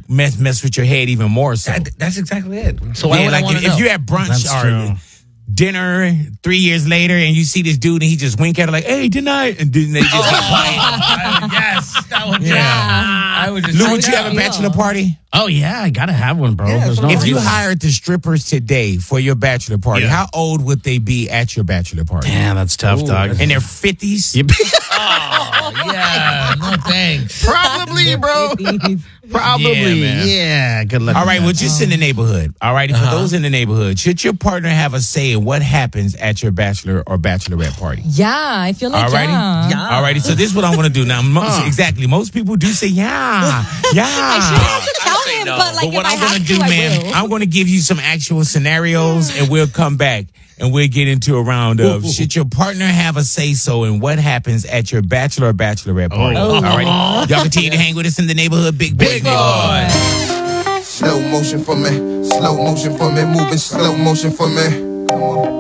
mess with your head even more so. That's exactly it. So yeah, like if you're at brunch or dinner 3 years later and you see this dude and he just wink at her like, hey, tonight, and then they just get quiet. Yes, that would I would just. Lou, would you have a bachelor party? Oh yeah, I gotta have one, bro. Yeah, if you hired the strippers today for your bachelor party, how old would they be at your bachelor party? Damn, that's tough, dog. In their 50s? Yeah, no thanks. Probably, bro. Probably. Yeah, good luck. All right, well, just in the neighborhood. All right, for those in the neighborhood, should your partner have a say in what happens at your bachelor or bachelorette party? Yeah, I feel like All righty, so this is what I want to do now. Most people do say yeah. I shouldn't have to tell him, but like what if I'm I have gonna to, do, I man, will. I'm gonna give you some actual scenarios, and we'll come back and we'll get into a round of should your partner have a say so in what happens at your bachelor or bachelorette party? All right, y'all continue to hang with us in the neighborhood, big boys. Slow motion for me, moving slow motion for me. Come on.